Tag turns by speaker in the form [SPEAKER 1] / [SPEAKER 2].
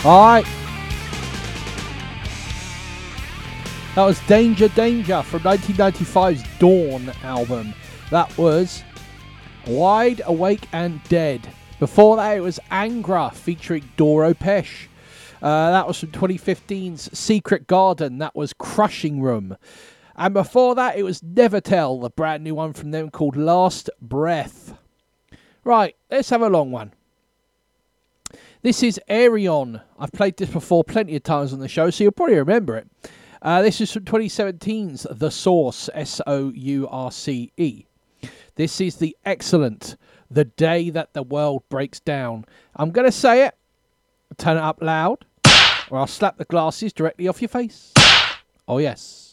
[SPEAKER 1] Alright. That was Danger Danger from 1995's Dawn album. That was Wide Awake and Dead. Before that, it was Angra featuring Doro Pesh. That was from 2015's Secret Garden. That was Crushing Room. And before that, it was Nevertell, the brand new one from them called Last Breath. Right, let's have a long one. This is Ayreon. I've played this before plenty of times on the show, so you'll probably remember it. This is from 2017's The Source, S-O-U-R-C-E. This is the excellent The Day That the World Breaks Down. I'm going to say it. Turn it up loud, or I'll slap the glasses directly off your face. Oh, yes.